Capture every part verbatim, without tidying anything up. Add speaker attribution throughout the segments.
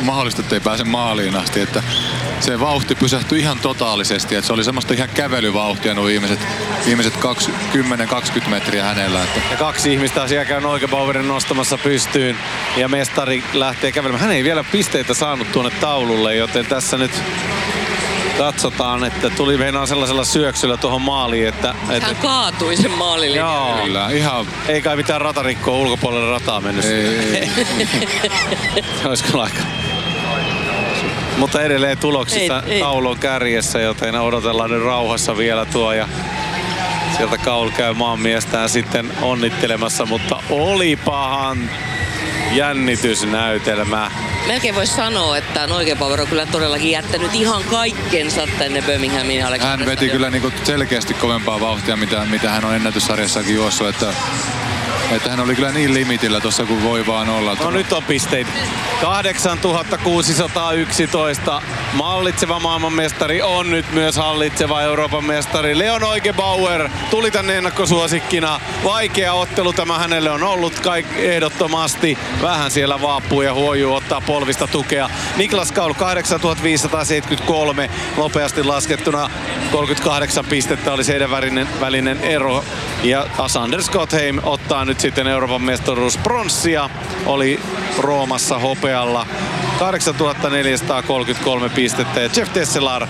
Speaker 1: mahdollista, että ei pääse maaliin asti. Että se vauhti pysähtyi ihan totaalisesti. Että se oli semmoista ihan kävelyvauhtia nuo viimeiset, viimeiset kymmenen kaksikymmentä metriä hänellä. Että.
Speaker 2: Ja kaksi ihmistä siellä käy Neugebauerin nostamassa pystyyn ja mestari lähtee kävelemään. Hän ei vielä pisteitä saanut tuonne taululle, joten tässä nyt katsotaan, että tuli meinaan sellaisella syöksyllä tuohon maaliin, että... että
Speaker 3: hän kaatui sen maalille.
Speaker 2: Joo.
Speaker 1: Kyllä, ihan...
Speaker 2: Ei kai mitään ratarikkoa ulkopuolelle rataa mennyt.
Speaker 1: Ei, ei.
Speaker 2: Olisiko aika... Mutta edelleen tuloksissa
Speaker 3: ei, ei.
Speaker 2: Kaul on kärjessä, joten odotellaan nyt rauhassa vielä tuo. Ja sieltä Kaul käy maanmiestään sitten onnittelemassa, mutta olipahan jännitysnäytelmä.
Speaker 3: Melkein voisi sanoa, että Neugebauer on kyllä todellakin jättänyt ihan kaikkensa tänne Birminghamin.
Speaker 1: Hän veti kyllä niinku selkeästi kovempaa vauhtia, mitä, mitä hän on ennätyssarjassakin juossut. Että, että hän oli kyllä niin limitillä tuossa kuin voi vaan olla.
Speaker 2: No nyt on pisteitä. kahdeksantuhatta kuusisataayksitoista. Mallitseva maailmanmestari on nyt myös hallitseva Euroopan mestari. Leo Neugebauer tuli tänne ennakkosuosikkina. Vaikea ottelu tämä hänelle on ollut kaik- ehdottomasti. Vähän siellä vaapuu ja huojuu ottaa polvista tukea. Niklas Kaul kahdeksantuhattaviisisataaseitsemänkymmentäkolme. Nopeasti laskettuna kolmekymmentäkahdeksan pistettä oli heidän välinen, välinen ero. Ja Sander Schottheim ottaa nyt sitten Euroopan mestaruuspronssia. Oli Roomassa hopealla. kahdeksantuhattaneljäsataakolmekymmentäkolme pistettä ja Jeff Tesselar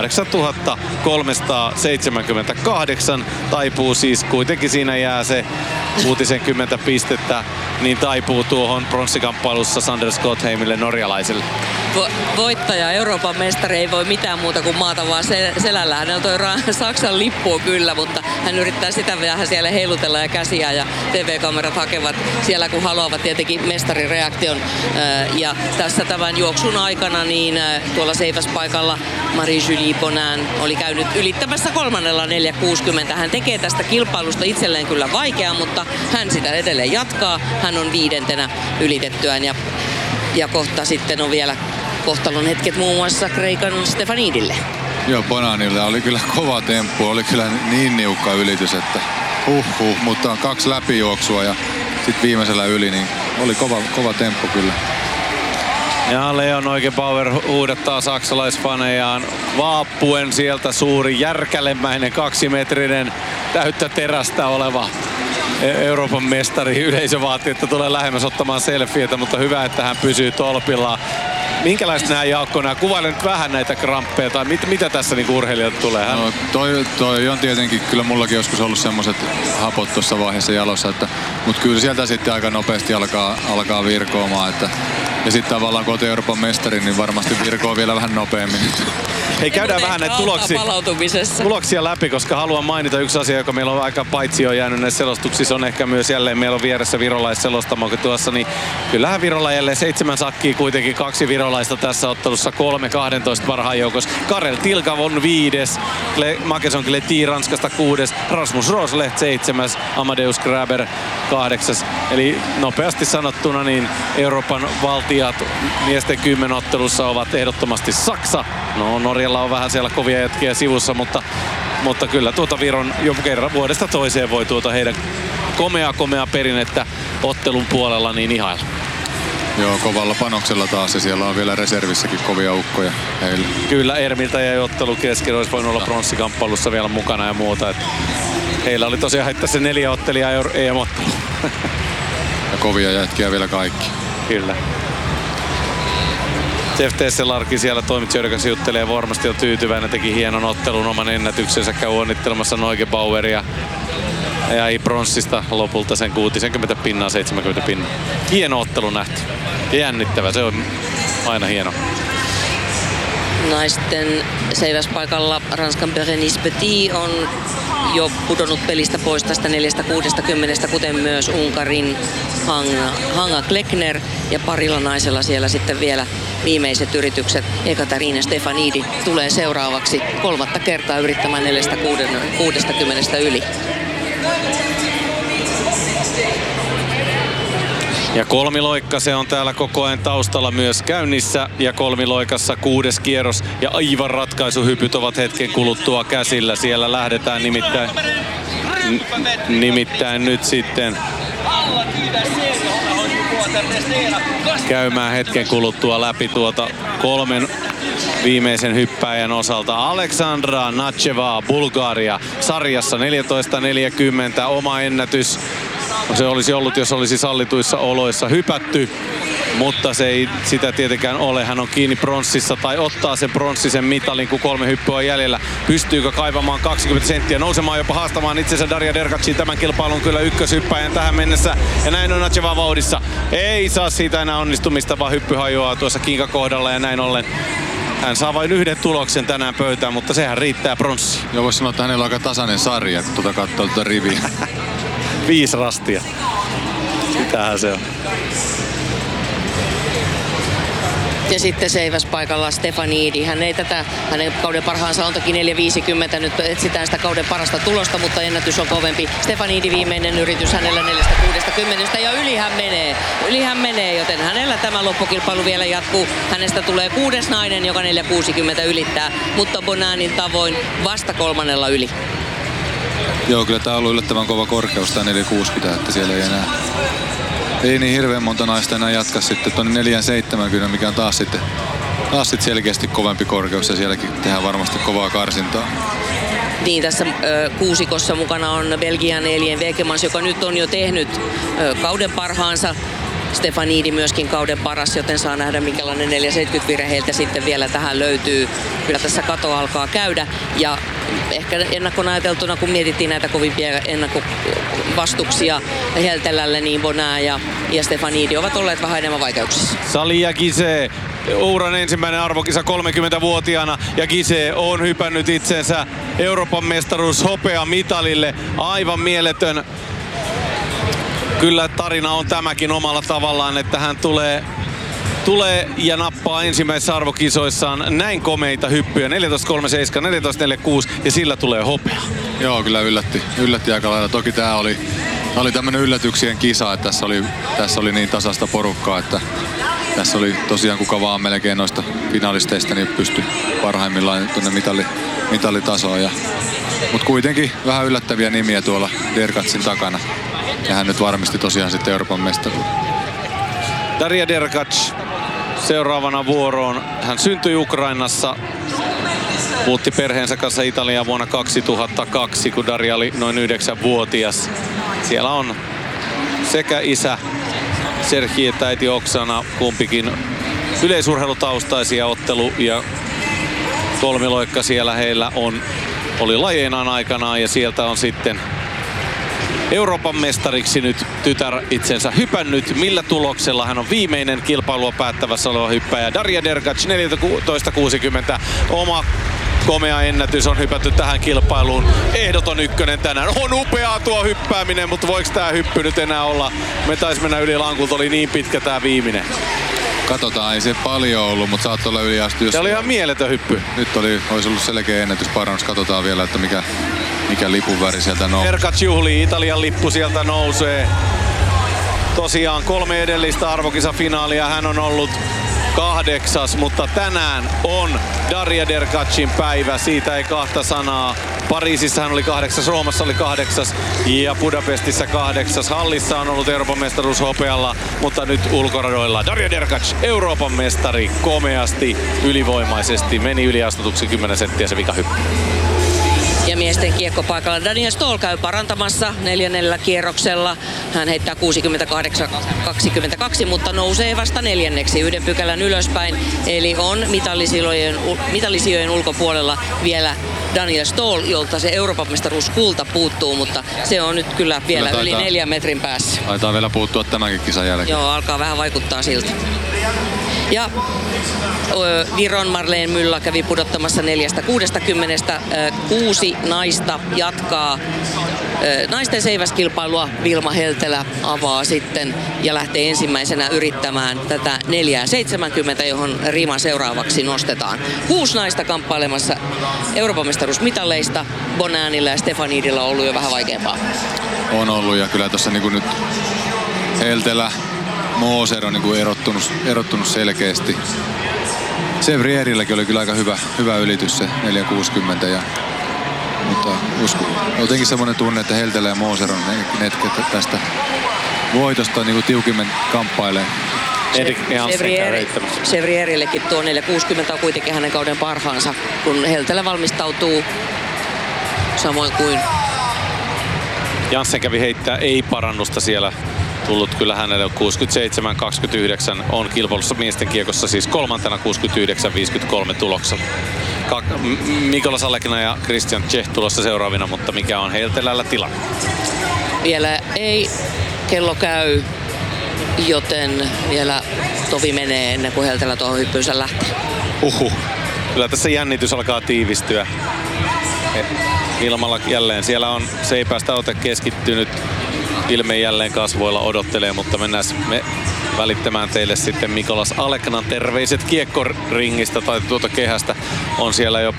Speaker 2: kahdeksantuhattakolmesataaseitsemänkymmentäkahdeksan. Taipuu siis, kuitenkin siinä jää se kuutisenkymmentä pistettä, niin taipuu tuohon pronssikamppailussa Sander Schottheimille norjalaiselle.
Speaker 3: Vo- voittaja, Euroopan mestari, ei voi mitään muuta kuin maata vaan sel- selällä. Hänellä toi ra- Saksan lippu kyllä, mutta hän yrittää sitä vähän siellä heilutella ja käsiä ja T V-kamerat hakevat siellä kun haluavat tietenkin mestarireaktion. Ja tässä tämän juoksun aikana niin tuolla seiväspaikalla Marie-Julie Bonin oli käynyt ylittämässä kolmannella neljä kuusikymmentä. Hän tekee tästä kilpailusta itselleen kyllä vaikeaa, mutta hän sitä edelleen jatkaa. Hän on viidentenä ylitettyään ja, ja kohta sitten on vielä kohtalon hetket muun muassa Kreikan Stefanidille.
Speaker 1: Joo, Bonanilla oli kyllä kova temppu. Oli kyllä niin niukka ylitys, että huh huh, mutta on kaksi läpijuoksua ja sitten viimeisellä yli, niin oli kova, kova temppu kyllä.
Speaker 2: Ja Leo Neugebauer huudattaa saksalaisfanejaan vaappuen sieltä suuri järkälemäinen kaksimetrinen täyttä terästä oleva Euroopan mestari. Yleisö vaatii, että tulee lähemmäs ottamaan selfieitä, mutta hyvä, että hän pysyy tolpillaan. Minkälaiset nämä Jaakko, nämä kuvaile nyt vähän näitä kramppeja tai mit, mitä tässä niin urheilijalta tulee? Hän...
Speaker 1: No, toi, toi on tietenkin, kyllä mullakin joskus ollut semmoiset hapot tuossa vaiheessa jalossa, että, mutta kyllä sieltä sitten aika nopeasti alkaa, alkaa virkoamaan. Että, ja sitten tavallaan kun olet Euroopan mestari, niin varmasti virkoo vielä vähän nopeammin.
Speaker 2: Hei, käydään vähän näitä tuloksia, tuloksia läpi, koska haluan mainita yksi asia, joka meillä on aika paitsi on jäänyt näissä selostuksissa, on ehkä myös jälleen, meillä on vieressä virolaisselostamokin tuossa, niin kyllähän Virolla jälleen seitsemän sakkia kuitenkin, kaksi virolaista tässä ottelussa, kolme kahdentoista parhaan joukossa. Karel Tilkav on viides, Makeson Kleti Ranskasta kuudes, Rasmus Rosleht seitsemäs, Amadeus Graber kahdeksas. Eli nopeasti sanottuna niin Euroopan valtiat miesten kymmenottelussa ovat ehdottomasti Saksa. No Norjalla on vähän siellä kovia jätkiä sivussa, mutta, mutta kyllä tuota Viron jo kerran vuodesta toiseen voi tuota heidän komea komea perinnettä ottelun puolella niin ihailla.
Speaker 1: Joo, kovalla panoksella taas ja siellä on vielä reservissäkin kovia ukkoja heille.
Speaker 2: Kyllä, Ermiltä jäi ottelu kesken, olisi voinut olla pronssikamppailussa vielä mukana ja muuta. Että heillä oli tosiaan haittaa se neljä ottelijaa E M-ottelu.
Speaker 1: Ja kovia jätkiä vielä kaikki.
Speaker 2: Kyllä. Jeff Tesselarkin siellä toimitsijoiden kanssa juttelee, varmasti on tyytyväinen, teki hienon ottelun oman ennätyksensä, käy onnittelemassa Neugebaueria. Ja ei pronssista lopulta sen kuusikymmentä pinnaa, seitsemänkymmentä pinnaa. Hieno ottelu nähty. Ja jännittävä, se on aina hieno.
Speaker 3: Naisten seiväspaikalla Ranskan Berenice Petit on jo pudonnut pelistä pois tästä neljästä kuudestakymmenestä, kuten myös Unkarin Hanga, Hanga Kleckner. Ja parilla naisella siellä sitten vielä viimeiset yritykset. Ekaterina Stefanidi tulee seuraavaksi kolmatta kertaa yrittämään neljästä kuudestakymmenestä yli.
Speaker 2: Ja kolmiloikka, se on täällä koko ajan taustalla myös käynnissä. Ja kolmiloikassa kuudes kierros ja aivan ratkaisuhypyt ovat hetken kuluttua käsillä. Siellä lähdetään nimittäin, n- nimittäin nyt sitten käymään hetken kuluttua läpi tuota kolmen viimeisen hyppääjän osalta. Aleksandra Nacheva, Bulgaria, sarjassa neljätoista neljäkymmentä, oma ennätys. Se olisi ollut, jos olisi sallituissa oloissa hypätty, mutta se ei sitä tietenkään ole. Hän on kiinni pronssissa tai ottaa sen pronssisen mitalin, kun kolme hyppyä on jäljellä. Pystyykö kaivamaan kaksikymmentä senttiä, nousemaan jopa haastamaan itsensä Daria Derkacin tämän kilpailun kyllä ykköshyppäjän tähän mennessä. Ja näin on Nacheva vauhdissa. Ei saa siitä enää onnistumista, vaan hyppy hajoaa tuossa kinkakohdalla ja näin ollen. Hän saa vain yhden tuloksen tänään pöytään, mutta sehän riittää pronssiin.
Speaker 1: Joo, voisi sanoa, että hänellä on aika tasainen sarja, kun tuota katsoo tuota riviä.
Speaker 2: Viisi rastia. Sitähän se on.
Speaker 3: Ja sitten seiväs paikalla Stefanidi. Hän ei tätä, hänen kauden parhaansa on toki neljä viisikymmentä. Nyt etsitään sitä kauden parasta tulosta, mutta ennätys on kovempi. Stefanidi viimeinen yritys hänellä neljä kuusikymmentä ja yli hän menee. Yli hän menee, joten hänellä tämä loppukilpailu vielä jatkuu. Hänestä tulee kuudes nainen, joka neljä kuusikymmentä ylittää, mutta Bonanin tavoin vasta kolmannella yli.
Speaker 1: Joo, kyllä tää on ollut yllättävän kova korkeus tää neljä kuusikymmentä, että siellä ei enää ei niin hirveän monta naista enää jatka sitten tuonne neljä seitsemänkymmentä, mikä on taas sitten, taas sitten selkeästi kovempi korkeus ja sielläkin tehdään varmasti kovaa karsintaa.
Speaker 3: Niin, tässä ö, kuusikossa mukana on Belgian Elien Vekemans, joka nyt on jo tehnyt ö, kauden parhaansa. Stefanidi myöskin kauden paras, joten saa nähdä minkälainen neljä seitsemänkymmentä vire heiltä sitten vielä tähän löytyy. Kyllä tässä kato alkaa käydä ja ehkä ennakkoon ajateltuna, kun mietittiin näitä kovimpia ennakkovastuksia Heltelälle, niin Bonan ja, ja Stefanidi ovat olleet vähän enemmän vaikeuksissa.
Speaker 2: Salia Gise, uran ensimmäinen arvokisa kolmekymmentävuotiaana ja Gise on hypännyt itsensä Euroopan mestaruus hopeamitalille. Aivan mieletön. Kyllä tarina on tämäkin omalla tavallaan, että hän tulee, tulee ja nappaa ensimmäisissä arvokisoissaan näin komeita hyppyjä. neljätoista kolmekymmentäseitsemän, neljätoista neljäkymmentäkuusi ja sillä tulee hopea.
Speaker 1: Joo, kyllä yllätti, yllätti aika lailla. Toki tää oli, tää oli tämmönen yllätyksien kisa, että tässä oli, tässä oli niin tasasta porukkaa, että tässä oli tosiaan kuka vaan melkein noista finalisteista niin pystyi parhaimmillaan tuonne mitali, mitalitasoon. Ja, mutta kuitenkin vähän yllättäviä nimiä tuolla Derkacin takana. Ja hän nyt varmisti tosiaan sitten Euroopan mestaruuden.
Speaker 2: Daria Derkac seuraavana vuoroon. Hän syntyi Ukrainassa. Muutti perheensä kanssa Italiaan vuonna kaksituhattakaksi, kun Daria oli noin yhdeksänvuotias. Siellä on sekä isä Serhi että äiti Oksana, kumpikin yleisurheilutaustaisia, ottelu- ja kolmiloikka siellä heillä on, oli lajeinaan aikanaan ja sieltä on sitten Euroopan mestariksi nyt tytär itsensä hypännyt. Millä tuloksella hän on viimeinen kilpailua päättävässä oleva hyppäjä. Daria Derkac neljätoista kuusikymmentä. Oma komea ennätys on hypätty tähän kilpailuun. Ehdoton ykkönen tänään. On upeaa tuo hyppääminen, mutta voiko tää hyppy nyt enää olla? Me taisi mennä yli lankulta, oli niin pitkä tää viimeinen.
Speaker 1: Katsotaan, ei se paljon ollut, mutta saattoi olla yliastu. Jos...
Speaker 2: Se oli ihan mieletön hyppy.
Speaker 1: Nyt oli, olisi ollut selkeä ennätysparannus. Katsotaan vielä, että mikä, mikä lipun väri sieltä nousee.
Speaker 2: Derkac juhlii, Italian lippu sieltä nousee. Tosiaan kolme edellistä arvokisafinaalia hän on ollut kahdeksas, mutta tänään on Daria Derkacin päivä. Siitä ei kahta sanaa. Pariisissa hän oli kahdeksas, Roomassa oli kahdeksas ja Budapestissa kahdeksas. Hallissa on ollut Euroopan mestaruus hopealla, mutta nyt ulkoradoilla Daria Derkac, Euroopan mestari, komeasti, ylivoimaisesti. Meni yliastutuksi kymmenen senttiä se vikahyppy.
Speaker 3: Ja miesten kiekkopaikalla Daniel Stoll käy parantamassa neljännellä kierroksella. Hän heittää kuusikymmentäkahdeksan kaksikymmentäkaksi, mutta nousee vasta neljänneksi yhden pykälän ylöspäin. Eli on mitallisijojen, mitallisijojen ulkopuolella vielä Daniel Stoll, jolta se Euroopan mestaruuskulta puuttuu, mutta se on nyt kyllä vielä kyllä taitaa, yli neljän metrin päässä.
Speaker 1: Taitaa vielä puuttua tämänkin kisan jälkeen.
Speaker 3: Joo, alkaa vähän vaikuttaa siltä. Ja Viron Marleen Mylla kävi pudottamassa neljästä kuudestakymmenestä. Kuusi naista jatkaa naisten seiväskilpailua. Vilma Heltelä avaa sitten ja lähtee ensimmäisenä yrittämään tätä neljä seitsemänkymmentä, johon rima seuraavaksi nostetaan. Kuusi naista kamppailemassa Euroopan mestaruusmitaleista. Bonanilla ja Stefanidilla on ollut jo vähän vaikeampaa.
Speaker 1: On ollut ja kyllä tuossa niinku nyt Heltelä, Moser on niinku erottunut, erottunut selkeästi. Sevrierilläkin oli kyllä aika hyvä, hyvä ylitys se neljä kuusikymmentä. Ja, mutta usko, jotenkin semmoinen tunne, että Heltelä ja Moser on ne, ne tästä voitosta niin kuin tiukimmin kamppailee.
Speaker 3: Chevrierillekin tuo neljä kuusikymmentä on kuitenkin hänen kauden parhaansa, kun Heltelä valmistautuu samoin kuin...
Speaker 2: Janssen kävi heittää ei-parannusta siellä. Tullut kyllä hänelle kuusikymmentäseitsemän kaksikymmentäyhdeksän on kilpailussa miesten kiekossa, siis kolmantena kuusikymmentäyhdeksän viisikymmentäkolme tuloksella. Mikolas Alekna ja Christian Czech tulossa seuraavina, mutta mikä on Heltelällä tilanne?
Speaker 3: Vielä ei kello käy, joten vielä tovi menee ennen kuin Heltelä tuohon hyppyynsä lähtee.
Speaker 2: Uhuh. Kyllä tässä jännitys alkaa tiivistyä. Ilmalla jälleen. Siellä on Seipäästä ote keskittynyt. Ilme jälleen kasvoilla odottelee, mutta mennään me välittämään teille sitten Mikolas Aleknan terveiset kiekkoringistä tai tuota kehästä. On siellä jo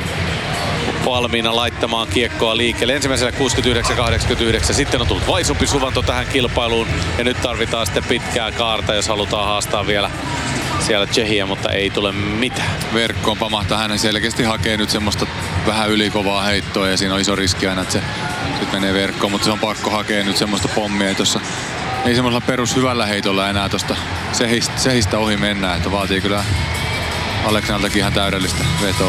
Speaker 2: valmiina laittamaan kiekkoa liikkeelle. Ensimmäisellä kuusikymmentäyhdeksän kahdeksankymmentäyhdeksän. Sitten on tullut vaisumpi suvanto tähän kilpailuun. Ja nyt tarvitaan sitten pitkää kaarta, jos halutaan haastaa vielä siellä Tsehiä, mutta ei tule mitään.
Speaker 1: Verkkoon pamahtaa. Hän selkeästi hakee nyt semmoista vähän ylikovaa heittoa ja siinä on iso riski aina, että se nyt menee verkkoon, mutta se on pakko hakea nyt semmoista pommia, että tossa ei semmoisella perus hyvällä heitolla enää tosta sehistä, sehistä ohi mennä, että vaatii kyllä Aleknaltakin ihan täydellistä vetoa.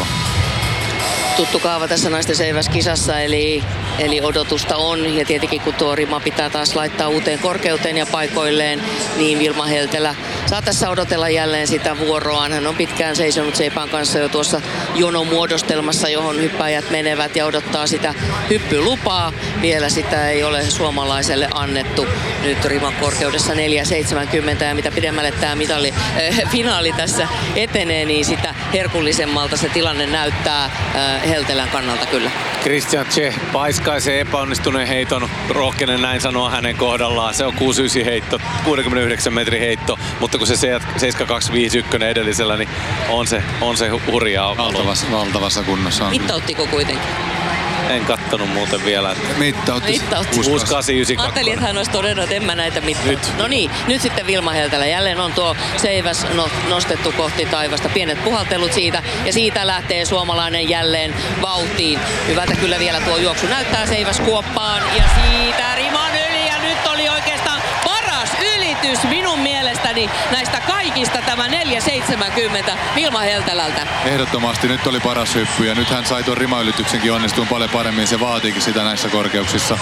Speaker 3: Tuttu kaava tässä naisten seiväskisassa, eli, eli odotusta on. Ja tietenkin kun tuo rima pitää taas laittaa uuteen korkeuteen ja paikoilleen, niin Vilma Heltelä saa tässä odotella jälleen sitä vuoroaan. Hän on pitkään seisonut Seipään kanssa jo tuossa jonomuodostelmassa, johon hyppäjät menevät ja odottaa sitä hyppylupaa. Vielä sitä ei ole suomalaiselle annettu. Nyt riman korkeudessa neljä seitsemänkymmentä ja mitä pidemmälle tämä mitali, äh, finaali tässä etenee, niin sitä herkullisemmalta se tilanne näyttää äh, Heltelän kannalta kyllä.
Speaker 2: Christian Czech paiskaisee epäonnistuneen heiton, rohkenen näin sanoa hänen kohdallaan. Se on kuusi yhdeksän heitto, kuudenkymmenenyhdeksän metrin heitto, mutta kun se seitsemän kaksi viisi yksi edellisellä, niin on se, on se hurjaa.
Speaker 1: Valtavassa, valtavassa kunnossa on.
Speaker 3: Mittauttiko kuitenkin?
Speaker 2: En kattonut muuten vielä.
Speaker 1: Mittautti.
Speaker 3: Mittautti.
Speaker 2: kuusi kahdeksan yhdeksän kaksi.
Speaker 3: Ajattelin, että hän olisi todennut, että en mä näitä mittaa.
Speaker 2: Nyt.
Speaker 3: No niin, nyt sitten Vilma Heltelä. Jälleen on tuo seiväs no, nostettu kohti taivasta. Pienet puhaltelut siitä ja siitä lähtee suomalainen jälleen vauhtiin. Hyvältä kyllä vielä tuo juoksu näyttää seiväs kuoppaan ja siitä riman yli ja nyt oli oikeastaan paras ylitys minun mielestäni näistä kaikista tämä neljä seitsemänkymmentä Vilma Heltelältä.
Speaker 1: Ehdottomasti nyt oli paras hyppy ja nyt hän sai tuon rimaylityksenkin onnistumaan paljon paremmin. Se vaatiikin sitä näissä korkeuksissa.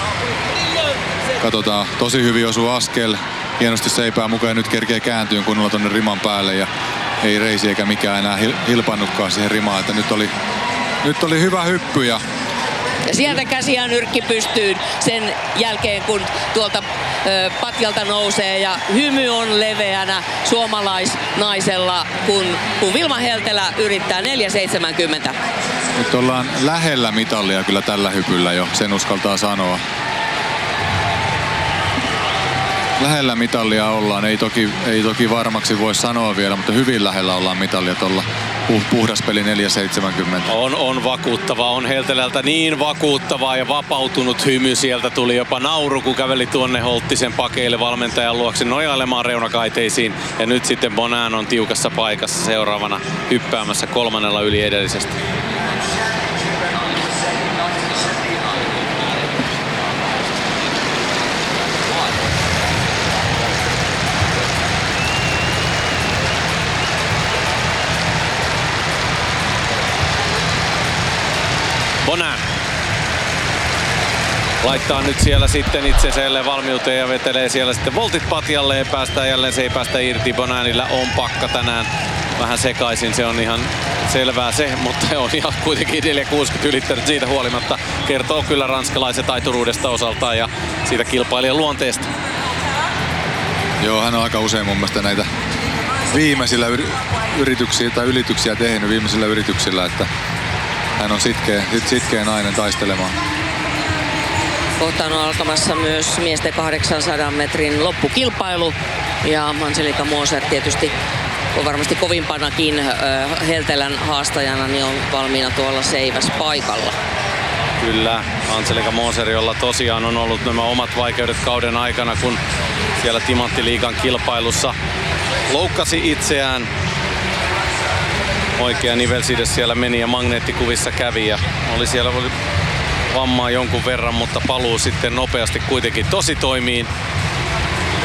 Speaker 1: Katsotaan, tosi hyvin osuu askel. Hienosti Seipää mukaan ja nyt kerkee kääntyyn kunnolla tonne riman päälle ja ei reisi eikä mikään enää hilpannutkaan siihen rimaan. Että nyt oli, nyt oli hyvä hyppy ja
Speaker 3: Ja sieltä käsiään nyrkki pystyyn sen jälkeen, kun tuolta ö, patjalta nousee ja hymy on leveänä suomalaisnaisella, kun, kun Vilma Heltelä yrittää neljä seitsemänkymmentä.
Speaker 1: Nyt ollaan lähellä mitalia kyllä tällä hypyllä jo, sen uskaltaa sanoa. Lähellä mitalia ollaan, ei toki, ei toki varmaksi voi sanoa vielä, mutta hyvin lähellä ollaan mitalia tuolla puhdas peli neljä seitsemänkymmentä.
Speaker 2: On, on vakuuttavaa, on Heltelältä niin vakuuttavaa ja vapautunut hymy. Sieltä tuli jopa nauru, kun käveli tuonne Holttisen pakeille valmentajan luokse nojailemaan reunakaiteisiin. Ja nyt sitten Bonan on tiukassa paikassa seuraavana hyppäämässä kolmannella yli edellisestä. Bonan laittaa nyt siellä sitten itsensä jälleen valmiuteen ja vetelee siellä sitten voltit patjalle ja päästään jälleen, se ei päästä irti. Bonanilla on pakka tänään vähän sekaisin, se on ihan selvää se, mutta on ihan kuitenkin neljä kuusikymmentä ylittänyt siitä huolimatta. Kertoo kyllä ranskalaisen taituruudesta osaltaan ja siitä kilpailijan luonteesta.
Speaker 1: Joo, hän on aika usein mun mielestä näitä viimeisillä yrityksiä tai ylityksiä tehnyt viimeisillä yrityksillä, että hän on sitkeä, sitkeä nainen taistelemaan.
Speaker 3: Kohtaan on alkamassa myös miesten kahdeksansadan metrin loppukilpailu. Ja Angelika Moser tietysti on varmasti kovimpanakin äh, Heltelän haastajana, niin on valmiina tuolla seiväs paikalla.
Speaker 2: Kyllä, Angelika Moser, jolla tosiaan on ollut nämä omat vaikeudet kauden aikana, kun siellä Timanttiliigan kilpailussa loukkasi itseään. Oikea nivelside siellä meni ja magneettikuvissa kävi ja oli siellä oli vammaa jonkun verran, mutta paluu sitten nopeasti kuitenkin tosi toimiin.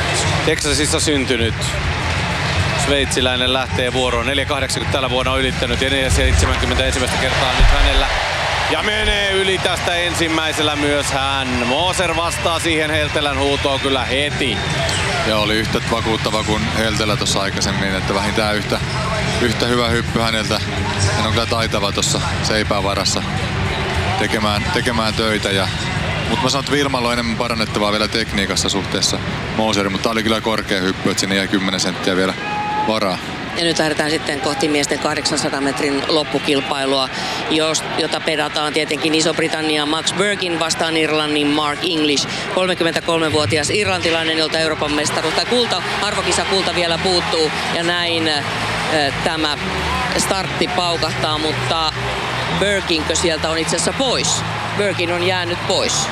Speaker 2: Texasissa syntynyt sveitsiläinen lähtee vuoroon. neljä kahdeksankymmentä tällä vuonna on ylittänyt ja neljä seitsemänkymmentä ensimmäistä kertaa nyt hänellä. Ja menee yli tästä ensimmäisellä myös hän. Moser vastaa siihen Heltelän huutoon kyllä heti.
Speaker 1: Ja oli yhtä vakuuttava kuin Heltelä tuossa aikaisemmin, että vähintään yhtä, yhtä hyvä hyppy häneltä. Hän on kyllä taitava tuossa seipään varassa tekemään, tekemään töitä. Ja, mutta mä sanon, että Vilmalla on enemmän parannettavaa vielä tekniikassa suhteessa Moseriin, mutta tää oli kyllä korkea hyppy, että sinne jäi kymmenen senttiä vielä varaa.
Speaker 3: Ja nyt lähdetään sitten kohti miesten kahdeksansadan metrin loppukilpailua, jota pedataan tietenkin Iso-Britannia Max Burgin vastaan Irlannin Mark English. kolmekymmentäkolmevuotias irlantilainen, jolta Euroopan mestaruus tai kulta, arvokisakulta vielä puuttuu. Ja näin äh, tämä startti paukahtaa, mutta Burginkö sieltä on itse asiassa pois? Burgin on jäänyt pois.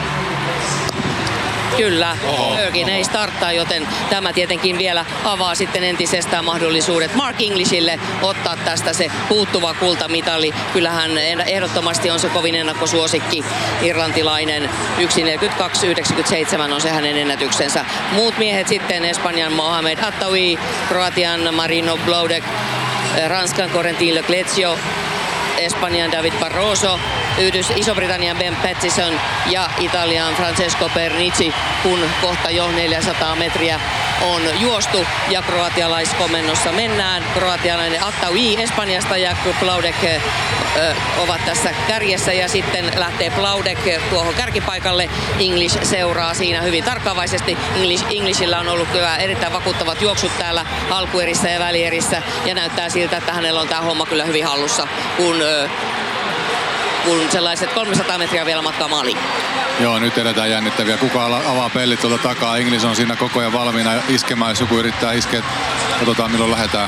Speaker 3: Kyllä, Burgin ei starttaa, joten tämä tietenkin vielä avaa sitten entisestään mahdollisuudet Mark Englishille ottaa tästä se puuttuva kultamitali. Kyllähän ehdottomasti on se kovin ennakkosuosikki irlantilainen. yksi neljäkymmentäkaksi yhdeksänkymmentäseitsemän on se hänen ennätyksensä. Muut miehet sitten Espanjan Mohamed Attaoui, Kroatian Marino Bloudek, Ranskan Corentin Le Clézio, Espanjan David Barroso, Yhdys Iso-Britannian Ben Pattison ja Italian Francesco Pernici, kun kohta jo neljäsataa metriä on juostu ja kroatialaiskomennossa mennään. Kroatialainen Attaoui Espanjasta ja Bloudek ö, ovat tässä kärjessä ja sitten lähtee Bloudek tuohon kärkipaikalle. English seuraa siinä hyvin tarkkaavaisesti. English, Englishillä on ollut kyllä erittäin vakuuttavat juoksut täällä alkuerissä ja välierissä ja näyttää siltä, että hänellä on tämä homma kyllä hyvin hallussa, kun ö, kun sellaiset kolmesataa metriä vielä matkaa maaliin.
Speaker 1: Joo, nyt edetään jännittäviä. Kuka avaa pellit tuolta takaa? English on siinä koko ajan valmiina iskemään, jos joku yrittää iskeä. Katsotaan milloin lähdetään.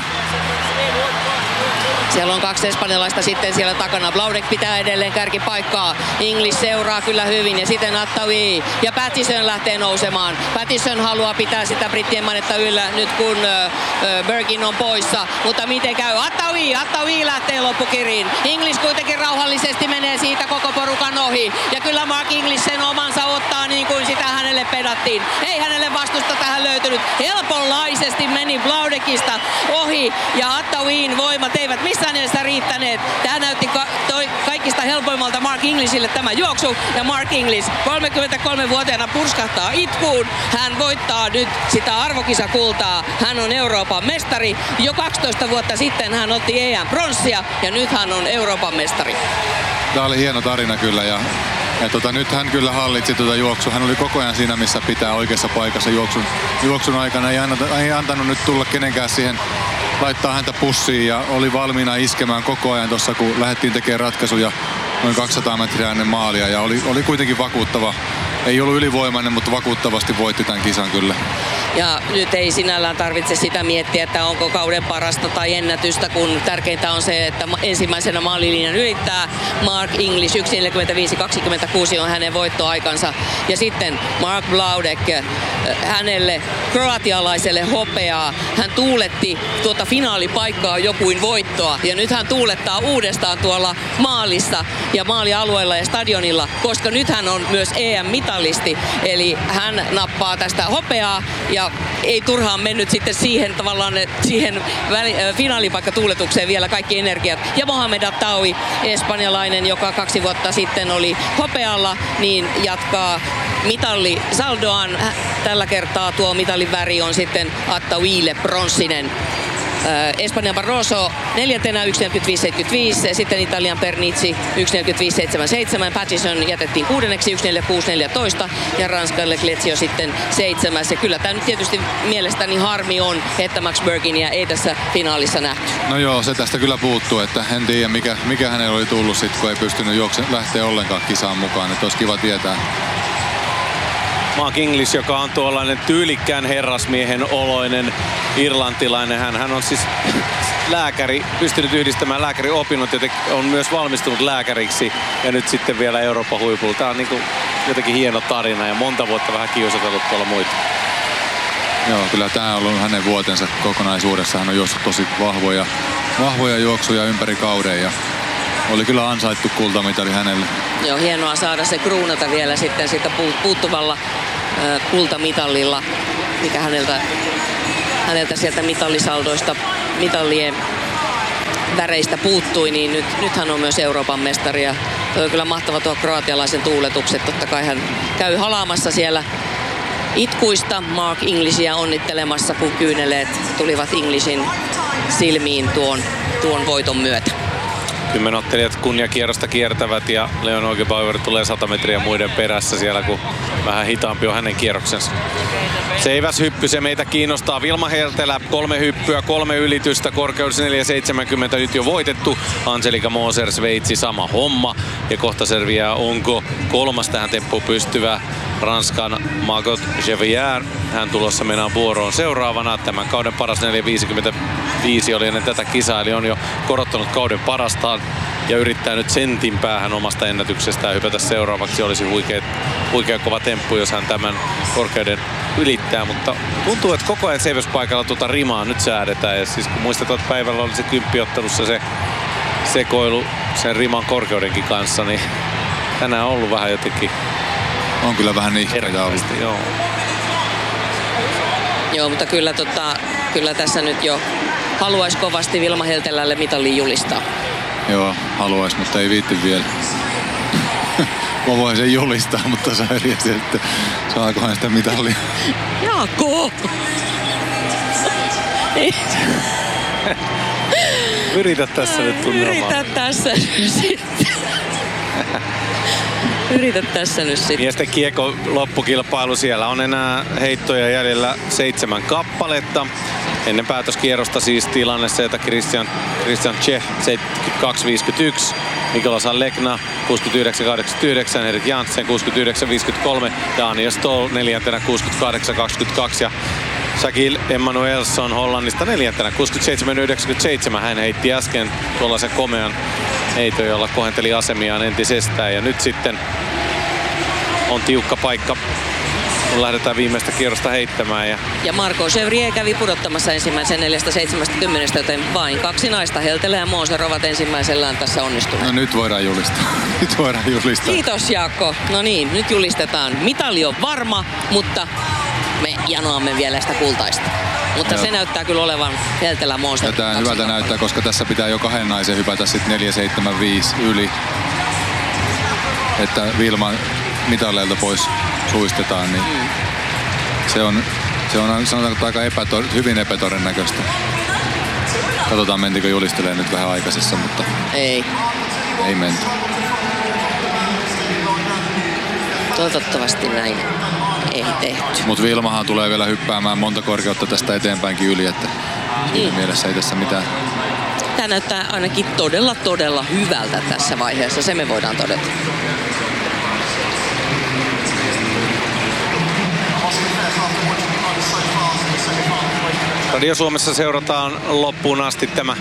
Speaker 3: Siellä on kaksi espanjalaista sitten siellä takana. Bloudek pitää edelleen kärkipaikkaa. English seuraa kyllä hyvin ja sitten Attaoui ja Pattison lähtee nousemaan. Pattison haluaa pitää sitä brittien mainetta yllä nyt kun ö, ö, Burgin on poissa. Mutta miten käy? Attaoui, Attaoui lähtee loppukiriin. English kuitenkin rauhallisesti menee siitä koko porukan ohi. Ja kyllä Mark English sen omansa ottaa niin kuin sitä hänelle pedattiin. Ei hänelle vastusta tähän löytynyt. Helponlaisesti meni Bloudekista ohi ja Attaouin voimat eivät missään sitä riittäneet. Tämä näytti ka- toi kaikista helpoimmalta Mark Englishille tämä juoksu. Ja Mark English kolmekymmentäkolmevuotiaana purskahtaa itkuun. Hän voittaa nyt sitä arvokisakultaa. Hän on Euroopan mestari. Jo kaksitoista vuotta sitten hän otti E M-pronssia ja nyt hän on Euroopan mestari.
Speaker 1: Tämä oli hieno tarina kyllä ja, ja tota, nyt hän kyllä hallitsi tuota juoksua. Hän oli koko ajan siinä, missä pitää oikeassa paikassa juoksun, juoksun aikana. Ei, annata, ei antanut nyt tulla kenenkään siihen laittaa häntä pussiin ja oli valmiina iskemään koko ajan tuossa, kun lähdettiin tekemään ratkaisuja noin kaksisataa metriä ennen maalia ja oli, oli kuitenkin vakuuttava. Ei ollut ylivoimainen, mutta vakuuttavasti voitti tämän kisan kyllä.
Speaker 3: Ja nyt ei sinällään tarvitse sitä miettiä, että onko kauden parasta tai ennätystä, kun tärkeintä on se, että ensimmäisenä maalilinjan ylittää Mark English. yksi neljäkymmentäviisi kaksikymmentäkuusi on hänen voittoaikansa. Ja sitten Mark Bloudek, hänelle kroatialaiselle hopeaa. Hän tuuletti tuota finaalipaikkaa jokuin voittoa. Ja nyt hän tuulettaa uudestaan tuolla maalissa ja maalialueella ja stadionilla, koska nyt hän on myös E M-mitalisti. Eli hän nappaa tästä hopeaa ja ei turhaan mennyt sitten siihen tavallaan siihen väli, äh, finaalipaikkatuuletukseen vielä kaikki energiat. Ja Mohamed Attaoui, espanjalainen, joka kaksi vuotta sitten oli hopealla, niin jatkaa mitalli saldoaan. Tällä kertaa tuo mitalin väri on sitten Attaouille pronssinen. Espanjan Barroso neljäntenä yksi neljäkymmentäviisi seitsemänkymmentäviisi, sitten Italian Pernici yksi neljäkymmentäviisi seitsemänkymmentäseitsemän, Pattison jätettiin kuudenneksi yksi neljäkymmentäkuusi neljätoista ja Ranskan Le Clézio sitten seitsemäs. Ja kyllä tämä nyt tietysti mielestäni harmi on, että Max Burginia ei tässä finaalissa nähty.
Speaker 1: No joo, se tästä kyllä puuttuu, että en tiedä mikä, mikä hänellä oli tullut sitten, kun ei pystynyt juokse, lähteä ollenkaan kisaan mukaan, että olisi kiva tietää.
Speaker 2: Mark English, joka on tuollainen tyylikkään herrasmiehen oloinen irlantilainen. Hän, hän on siis lääkäri, pystynyt yhdistämään lääkäriopinnot ja on myös valmistunut lääkäriksi. Ja nyt sitten vielä Euroopan huipulla. Tämä on niin kuin jotenkin hieno tarina ja monta vuotta vähän kiusatellut tuolla muita.
Speaker 1: Joo, kyllä tämä on ollut hänen vuotensa kokonaisuudessa. Hän on juossut tosi vahvoja, vahvoja juoksuja ympäri kauden ja oli kyllä ansaittu kultamitali hänelle.
Speaker 3: Joo, hienoa saada se kruunata vielä sitten sitä puuttuvalla äh, kultamitalilla. mikä häneltä, häneltä sieltä mitallisaldoista, mitallien väreistä puuttui, niin nyt, nyt hän on myös Euroopan mestari. Ja toi on kyllä mahtava tuo kroatialaisen tuuletukset. Totta kai hän käy halaamassa siellä itkuista Mark Englishia onnittelemassa, kun kyyneleet tulivat Englishin silmiin tuon, tuon voiton myötä.
Speaker 2: Kymmenottelijat kunniakierrosta kiertävät ja Leon Neugebauer tulee sata metriä muiden perässä siellä, kun vähän hitaampi on hänen kierroksensa. Seiväshyppy, se meitä kiinnostaa. Vilma Heltelä, kolme hyppyä, kolme ylitystä, korkeus neljä seitsemänkymmentä nyt jo voitettu. Angelika Moser, Sveitsi, sama homma. Ja kohta selviää, onko kolmas tähän temppuun pystyvä Ranskan Margot Javier. Hän tulossa mennään vuoroon seuraavana. Tämän kauden paras neljä viisikymmentäviisi oli ennen tätä kisaa, eli on jo korottanut kauden parastaan ja yrittää nyt sentin päähän omasta ennätyksestään hypätä seuraavaksi. Olisi huikea, huikea kova temppu, jos hän tämän korkeuden ylittää, mutta tuntuu, että koko ajan seiväspaikalla tuota rimaa nyt säädetään. Ja siis kun muistetaan, että päivällä oli se kymppiottelussa se sekoilu sen riman korkeudenkin kanssa, niin tänään on ollut vähän jotenkin
Speaker 1: on kyllä vähän nihkeä.
Speaker 2: Joo.
Speaker 3: Joo, mutta kyllä, tota, kyllä tässä nyt jo haluaisi kovasti Vilma Heltelälle mitallin julistaa.
Speaker 1: Joo, haluaisi, mutta ei viitti vielä. Mä voin sen julistaa, mutta saa eri asia, että saakohan sitä mitallia.
Speaker 3: Jaakko!
Speaker 2: Yritä tässä nyt tunnelmaa.
Speaker 3: Yritä tässä nyt sitten. Yritä tässä nyt sitten.
Speaker 2: Miesten kiekko loppukilpailu. Siellä on enää heittoja jäljellä seitsemän kappaletta. Ennen päätöskierrosta siis tilanne se, että Christian, Christian Czech seitsemänkymmentäkaksi viisikymmentäyksi, Nikolas Alekna kuusikymmentäyhdeksän kahdeksankymmentäyhdeksän, Erik Janssen kuusikymmentäyhdeksän viisikymmentäkolme, Daniel Stoll neljäntenä kuusikymmentäkahdeksan kaksikymmentäkaksi ja Shakil Emmanuelsson Hollannista neljäntenä kuusikymmentäseitsemän yhdeksänkymmentäseitsemän. Hän heitti äsken tuollaisen komean heiton, jolla kohenteli asemiaan entisestään ja nyt sitten on tiukka paikka, kun lähdetään viimeistä kierrosta heittämään. Ja,
Speaker 3: ja Marco Chevrier kävi pudottamassa ensimmäisen neljästä seitsemästäkymmenestä, joten vain kaksi naista, Heltelä ja Moser, ovat ensimmäisellään tässä onnistuneet.
Speaker 1: No nyt voidaan julistaa. Nyt voidaan julistaa.
Speaker 3: Kiitos Jaakko. No niin, nyt julistetaan. Mitali on varma, mutta me janoamme vielä sitä kultaista. Mutta Joo. se näyttää kyllä olevan Heltelä Moser.
Speaker 1: Tämä hyvältä näyttää, koska tässä pitää jo kahden naisen hypätä sitten neljä seitsemän viisi yli. Että Vilma mitalleilta pois suistetaan, niin mm. se on, se on sanotaanko aika epätor, hyvin epätodennäköistä. Katsotaan, mentikö julistelee nyt vähän aikaisessa, mutta
Speaker 3: ei,
Speaker 1: ei menty.
Speaker 3: Toivottavasti näin ei tehty.
Speaker 1: Mutta Vilmahan tulee vielä hyppäämään monta korkeutta tästä eteenpäinkin yli, että siinä mm. mielessä ei tässä mitään.
Speaker 3: Tämä näyttää ainakin todella, todella hyvältä tässä vaiheessa, se me voidaan todeta.
Speaker 2: Radio Suomessa seurataan loppuun asti tämä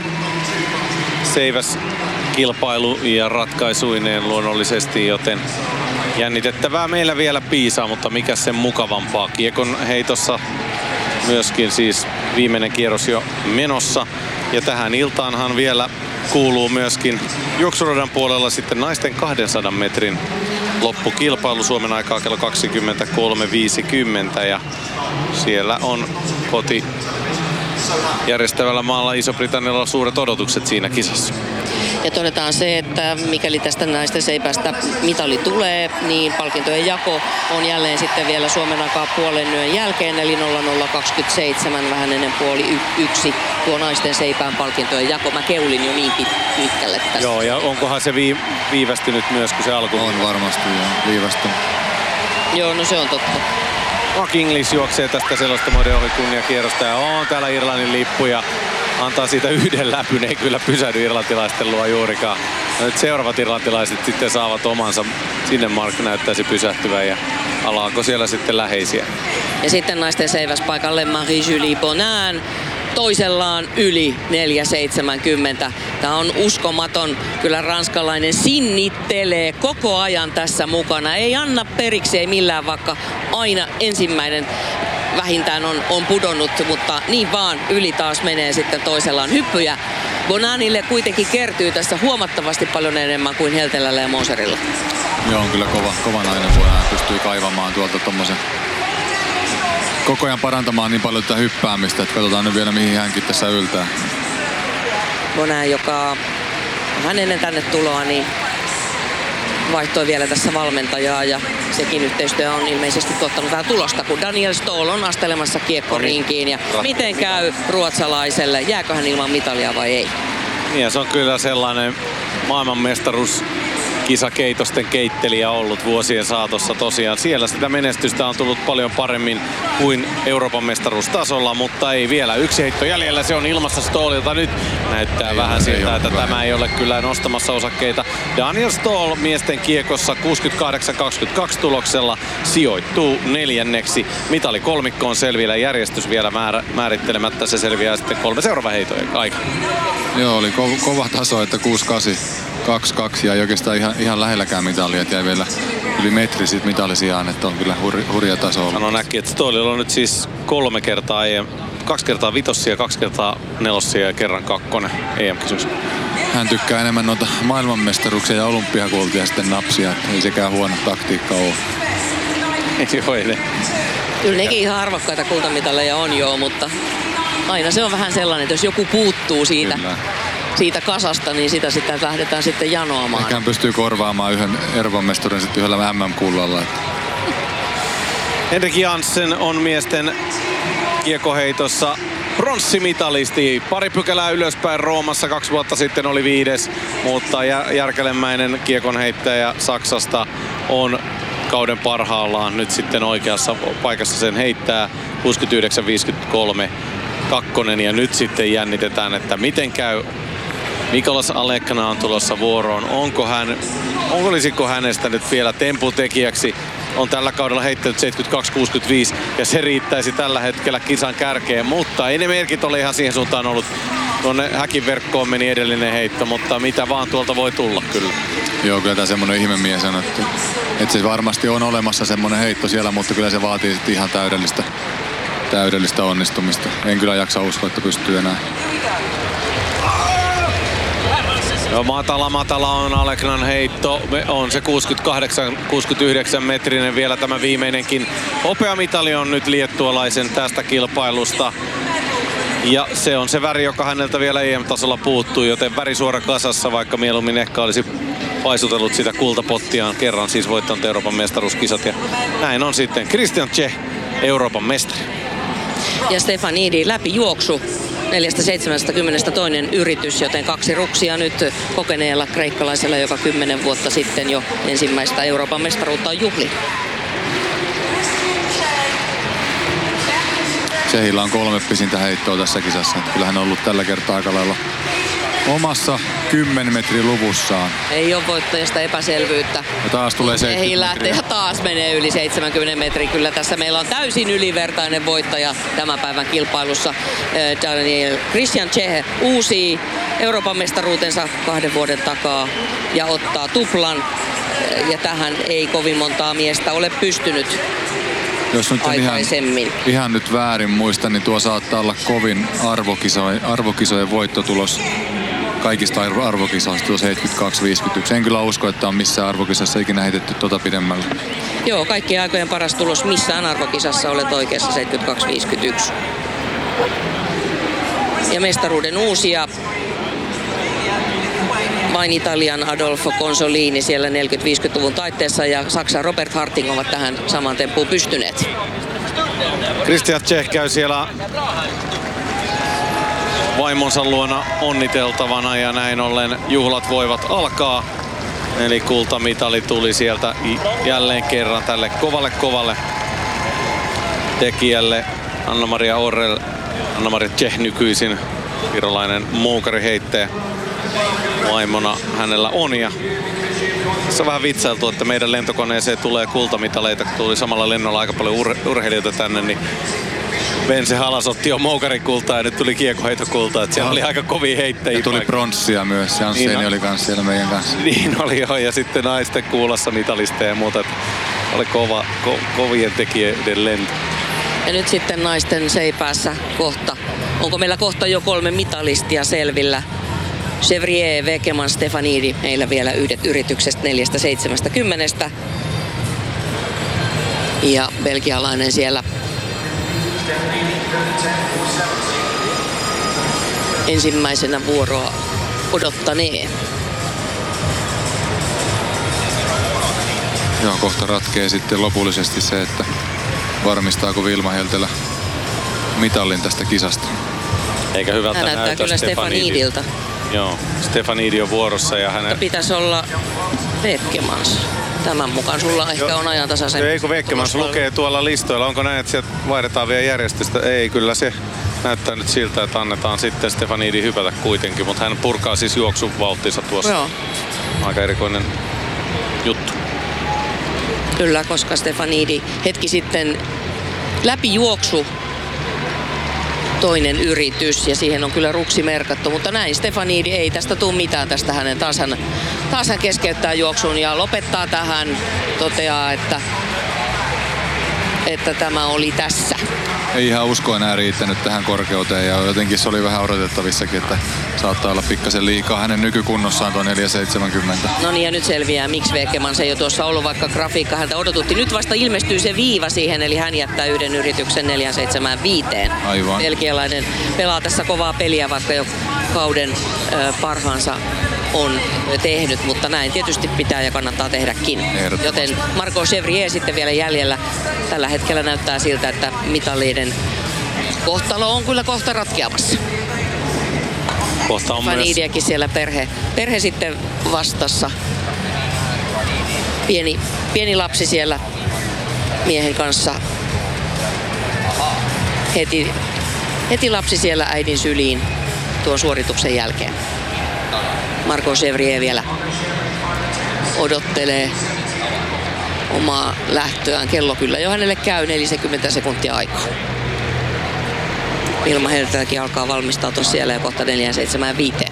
Speaker 2: seiväskilpailu ja ratkaisuineen luonnollisesti, joten jännitettävää meillä vielä piisaa, mutta mikä sen mukavampaa. Kiekon heitossa myöskin siis viimeinen kierros jo menossa ja tähän iltaanhan vielä kuuluu myöskin juoksuradan puolella sitten naisten kahdensadan metrin loppukilpailu Suomen aikaa kello kaksikymmentäkolme viisikymmentä ja siellä on koti järjestävällä maalla Iso-Britannialla suuret odotukset siinä kisassa.
Speaker 3: Ja todetaan se, että mikäli tästä naisten seipästä mitali tulee, niin palkintojen jako on jälleen sitten vielä Suomen aikaa puolen yön jälkeen, eli nolla nolla kaksikymmentäseitsemän, vähän ennen puoli y- yksi tuo naisten seipään palkintojen jako. Mä keulin jo niin pit- pitkälle tästä.
Speaker 2: Joo, ja onkohan se vii- viivästynyt myös, kun se alku?
Speaker 1: On varmasti, joo, viivästynyt.
Speaker 3: Joo, no se on totta.
Speaker 2: Mark English juoksee tästä selostamoiden ohi kunniakierrosta ja on täällä Irlannin lippu ja antaa siitä yhden läpyn, ei kyllä pysähdy irlantilaisten luo juurikaan. Ja nyt seuraavat irlantilaiset sitten saavat omansa, sinne Mark näyttäisi pysähtyvän ja alaako siellä sitten läheisiä.
Speaker 3: Ja sitten naisten seiväspaikalle Marie-Julie Bonin toisellaan yli neljä seitsemänkymmentä. Tämä on uskomaton. Kyllä ranskalainen sinnittelee koko ajan tässä mukana. Ei anna periksi, ei millään, vaikka aina ensimmäinen vähintään on, on pudonnut, mutta niin vaan yli taas menee sitten toisellaan hyppyjä. Boninille kuitenkin kertyy tässä huomattavasti paljon enemmän kuin Heltelällä ja Moserilla.
Speaker 1: Joo, on kyllä kova, kova nainen, kun hän pystyy kaivamaan tuolta tommosen koko ajan parantamaan niin paljon tätä hyppäämistä, että katsotaan nyt vielä mihin hänkin tässä yltää.
Speaker 3: Bonä, joka vähän ennen tänne tuloa, niin vaihtoi vielä tässä valmentajaa ja sekin yhteistyö on ilmeisesti tuottanut vähän tulosta, kun Daniel Ståhl on astelemassa kiekkorinkiin. Ja miten käy ruotsalaiselle? Jääkö hän ilman mitalia vai ei?
Speaker 2: Ja se on kyllä sellainen maailmanmestaruus kisakeitosten keittelijä ollut vuosien saatossa tosiaan. Siellä sitä menestystä on tullut paljon paremmin kuin Euroopan mestaruustasolla, mutta ei vielä. Yksi heitto jäljellä, se on ilmassa Ståhlilta. Nyt näyttää ei vähän ole, siltä, että tämä ei ole kyllä nostamassa osakkeita. Daniel Ståhl miesten kiekossa kuusikymmentäkahdeksan kaksikymmentäkaksi tuloksella sijoittuu neljänneksi. Mitali kolmikko on selvillä, järjestys vielä määrä, määrittelemättä. Se selviää sitten kolme seuraava heitojen aikana.
Speaker 1: Joo, oli ko- kova taso, että kuusi kahdeksan. kaksi kaksi ja ei oikeastaan ihan, ihan lähelläkään mitalia, että jäi vielä yli metri siitä mitalisiaan, että on kyllä hur, hurja taso ollut.
Speaker 2: Sano näki, että Ståhlilla on nyt siis kolme kertaa, E M, kaksi kertaa vitossia, kaksi kertaa nelossia ja kerran kakkonen E M-kisoissa.
Speaker 1: Hän tykkää enemmän noita maailmanmestaruuksia ja olympiakultia sitten napsia, että ei sekään huono taktiikka ole.
Speaker 2: Joo, ei ne.
Speaker 3: Kyllä nekin ihan arvokkaita kultamitaleja on joo, mutta aina se on vähän sellainen, että jos joku puuttuu siitä, siitä kasasta, niin sitä sitten lähdetään sitten janoamaan.
Speaker 1: Ehkä hän pystyy korvaamaan yhden Euroopan mestaruuden sitten yhdellä M M-kullalla.
Speaker 2: Henrik Janssen on miesten kiekoheitossa pronssimitalisti. Pari pykälää ylöspäin Roomassa, kaksi vuotta sitten oli viides, mutta järkelemäinen kiekonheittäjä Saksasta on kauden parhaillaan nyt sitten oikeassa paikassa sen heittää. kuusikymmentäyhdeksän viisikymmentäkolme kakkonen ja nyt sitten jännitetään, että miten käy. Mikolas Alekna on tulossa vuoroon. Onko hän, olisiko hänestä nyt vielä temputekijäksi? On tällä kaudella heittänyt seitsemänkymmentäkaksi kuusikymmentäviisi ja se riittäisi tällä hetkellä kisan kärkeen, mutta ei ne merkit ole ihan siihen suuntaan ollut. Tuonne häkin verkkoon meni edellinen heitto, mutta mitä vaan tuolta voi tulla kyllä.
Speaker 1: Joo, kyllä tämä semmoinen ihmemies on, että, että se varmasti on olemassa semmoinen heitto siellä, mutta kyllä se vaatii sitten ihan täydellistä, täydellistä onnistumista. En kyllä jaksa uskoa, että pystyy enää.
Speaker 2: No, matala, matala on Aleknan heitto. On se kuusikymmentäkahdeksan kuusikymmentäyhdeksän metrinen vielä tämä viimeinenkin. Hopeamitali on nyt liettualaisen tästä kilpailusta. Ja se on se väri, joka häneltä vielä E M-tasolla puuttuu, joten värisuora kasassa, vaikka mieluummin ehkä olisi paisutellut sitä kultapottiaan kerran, siis voittanut Euroopan mestaruuskisat. Ja näin on sitten Christian Czech, Euroopan mestari.
Speaker 3: Ja Stefanidi läpi juoksu. neljästä seitsemästäkymmenestä toinen yritys, joten kaksi ruksia nyt kokeneella kreikkalaisella, joka kymmenen vuotta sitten jo ensimmäistä Euroopan mestaruutta on juhli.
Speaker 1: Tsehillä on kolme pisintä heittoa tässä kisassa. Kyllähän on ollut tällä kertaa aika lailla omassa kymmenen metrin luvussaan.
Speaker 3: Ei ole voittajasta epäselvyyttä.
Speaker 1: Ja taas tulee seitsemänkymmentä metriä.
Speaker 3: Ja taas menee yli seitsemänkymmentä metriä. Kyllä tässä meillä on täysin ylivertainen voittaja tämän päivän kilpailussa. Daniel Christian Czech uusii Euroopan mestaruutensa kahden vuoden takaa ja ottaa tuplan. Ja tähän ei kovin montaa miestä ole pystynyt.
Speaker 1: Jos nyt ihan, ihan nyt väärin muista, niin tuo saattaa olla kovin arvokisojen, arvokisojen voittotulos kaikista arvokisoista, tuo seitsemänkymmentäkaksi viisikymmentäyksi. En kyllä usko, että on missään arvokisassa ikinä heitetty tuota pidemmälle.
Speaker 3: Joo, kaikkien aikojen paras tulos missään arvokisassa olet oikeassa, seitsemänkymmentäkaksi viisikymmentäyksi. Ja mestaruuden uusia. Vain Italian Adolfo Consolini siellä neljäkymmentä-viisikymmentäluvun taitteessa ja Saksan Robert Harting ovat tähän saman temppuun pystyneet.
Speaker 2: Christian Czech käy siellä vaimonsa luona onniteltavana ja näin ollen juhlat voivat alkaa. Eli kultamitali tuli sieltä jälleen kerran tälle kovalle kovalle tekijälle. Anna-Maria Orrell, Anna-Maria Czech nykyisin virolainen muukariheittäjä. Vaimona hänellä on ja se on vähän vitsailtu, että meidän lentokoneeseen tulee kultamitaleita, kun tuli samalla lennolla aika paljon ur- urheilijoita tänne, niin Vense Halas otti jo moukarikultaa ja nyt tuli kiekoheitokultaa, että siellä oli aika kovia heittäjiä.
Speaker 1: Ja tuli pronssia myös, Jansseni niin oli kanssa siellä meidän kanssa.
Speaker 2: Niin oli jo, ja sitten naisten kuulassa mitalista ja muuta, että oli kova, ko, kovien tekijöiden lento.
Speaker 3: Ja nyt sitten naisten seipäässä kohta. Onko meillä kohta jo kolme mitalistia selvillä? Chevrier, Wekeman, Stefanidi. Meillä vielä yhdet yrityksestä neljästä seitsemästä kymmenestä. Ja belgialainen siellä ensimmäisenä vuoroa odottanee.
Speaker 1: Joo, kohta ratkee sitten lopullisesti se, että varmistaako Vilma Heltelä mitallin tästä kisasta.
Speaker 2: Eikä hyvältä
Speaker 3: Hän näyttää
Speaker 2: näytä
Speaker 3: kyllä Stefanidilta.
Speaker 2: Joo, Stefanidi on vuorossa ja hänen...
Speaker 3: Pitäisi olla Vekemans. Tämän mukaan sulla ehkä
Speaker 2: Joo.
Speaker 3: on ajantasaisen.
Speaker 2: Ei kun Vekemans lukee tuolla listoilla. Onko näin, että sieltä vaihdetaan vielä järjestystä? Ei, kyllä se näyttää nyt siltä, että annetaan sitten Stefanidi hypätä kuitenkin. Mutta hän purkaa siis juoksun vauhtinsa tuossa.
Speaker 3: Joo.
Speaker 2: Aika erikoinen juttu.
Speaker 3: Kyllä, koska Stefanidi hetki sitten läpi juoksu toinen yritys ja siihen on kyllä ruksi merkattu, mutta näin Stefanidi ei tästä tule mitään tästä hänen. Taas hän, taas hän keskeyttää juoksun ja lopettaa tähän, toteaa, että, että tämä oli tässä.
Speaker 1: Ei ihan usko enää riittänyt tähän korkeuteen ja jotenkin se oli vähän odotettavissakin, että saattaa olla pikkasen liikaa hänen nykykunnossaan tuo neljä seitsemänkymmentä.
Speaker 3: No niin, ja nyt selviää, miksi Vekemans ei ole tuossa ollut, vaikka grafiikka häntä odotutti. Nyt vasta ilmestyy se viiva siihen, eli hän jättää yhden yrityksen neljä seitsemänkymmentäviisi.
Speaker 1: Aivan.
Speaker 3: Belgialainen pelaa tässä kovaa peliä, vaikka jo kauden ö, parhaansa on tehnyt, mutta näin tietysti pitää ja kannattaa tehdäkin. Joten Marco Chevrier sitten vielä jäljellä. Tällä hetkellä näyttää siltä, että mitallien kohtalo on kyllä kohta ratkeamassa.
Speaker 2: Kohta on myös...
Speaker 3: Fanidiakin siellä perhe, perhe sitten vastassa. Pieni, pieni lapsi siellä miehen kanssa. Heti, heti lapsi siellä äidin syliin tuon suorituksen jälkeen. Marco Chevrier vielä odottelee omaa lähtöään. Kello kyllä jo hänelle käy neljäkymmentä sekuntia aikaa. Vilma Helteläkin alkaa valmistautua siellä ja kohta neljä seitsemänkymmentäviisi.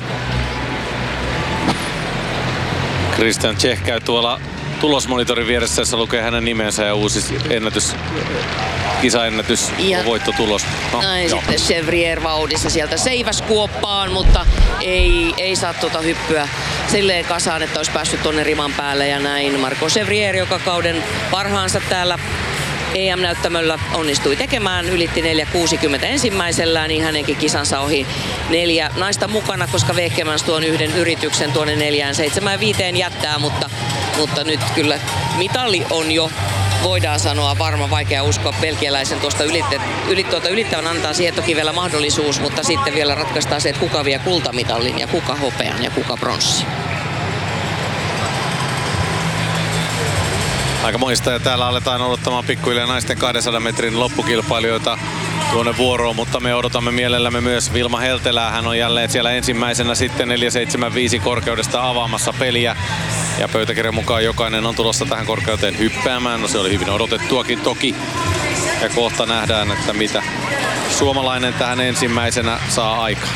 Speaker 2: Christian Czech käy tuolla tulosmonitorin vieressä, jossa lukee hänen nimensä ja uusi ennätys, kisaennätys,
Speaker 3: ja
Speaker 2: voittotulos. No,
Speaker 3: näin
Speaker 2: joo.
Speaker 3: sitten Chevrier vauhdissa sieltä seiväs kuoppaan, mutta ei, ei saa tuota hyppyä silleen kasaan, että olisi päässyt tuonne riman päälle ja näin. Marco Chevrier, joka kauden parhaansa täällä E M-näyttämöllä onnistui tekemään, ylitti neljä kuusikymmentä ensimmäisellään, niin hänenkin kisansa ohi neljä naista mukana, koska Vekemans tuon yhden yrityksen tuonne neljään seitsemänkymmentäviisi jättää, mutta, mutta nyt kyllä mitalli on jo, voidaan sanoa, varma, vaikea uskoa belgialaisen tuosta ylitte, yli, tuota ylittävän, antaa siihen toki vielä mahdollisuus, mutta sitten vielä ratkaistaan se, että kuka vie kultamitallin ja kuka hopean ja kuka bronssi.
Speaker 2: Aika moista ja täällä aletaan odottamaan pikkuhiljaa naisten kahdensadan metrin loppukilpailijoita tuonne vuoroon, mutta me odotamme mielellämme myös Vilma Heltelää. Hän on jälleen siellä ensimmäisenä sitten neljä seitsemänkymmentäviisi korkeudesta avaamassa peliä. Ja pöytäkirjan mukaan jokainen on tulossa tähän korkeuteen hyppäämään. No se oli hyvin odotettuakin toki. Ja kohta nähdään, että mitä suomalainen tähän ensimmäisenä saa aikaan.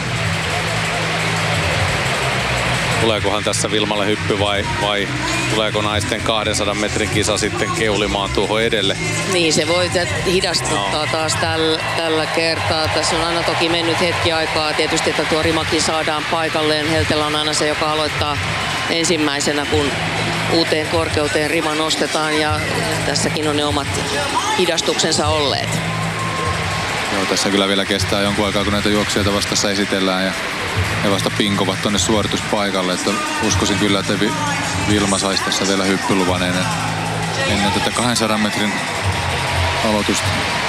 Speaker 2: Tuleekohan tässä Vilmalle hyppy vai, vai tuleeko naisten kahdensadan metrin kisa sitten keulimaan tuohon edelle?
Speaker 3: Niin, se voi hidastuttaa no. taas tällä, tällä kertaa. Tässä on aina toki mennyt hetki aikaa tietysti, että tuo rimakin saadaan paikalleen. Heltelä on aina se, joka aloittaa ensimmäisenä, kun uuteen korkeuteen rima nostetaan ja tässäkin on ne omat hidastuksensa olleet.
Speaker 1: Joo, tässä kyllä vielä kestää jonkun aikaa, kun näitä juoksijoita vastassa esitellään ja he vasta pinkovat tuonne suorituspaikalle. Että uskoisin kyllä, että Vilma saisi tässä vielä hyppyluvan ennen, ennen tätä kahdensadan metrin aloitusta.